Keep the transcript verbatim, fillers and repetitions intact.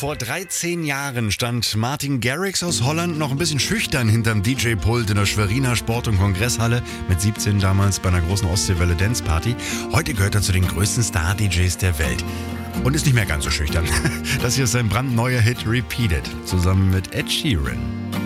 Vor dreizehn Jahren stand Martin Garrix aus Holland noch ein bisschen schüchtern hinterm D J-Pult in der Schweriner Sport- und Kongresshalle. Mit siebzehn damals bei einer großen Ostseewelle Dance Party. Heute gehört er zu den größten Star-D Js der Welt. Und ist nicht mehr ganz so schüchtern. Das hier ist sein brandneuer Hit Repeated, zusammen mit Ed Sheeran.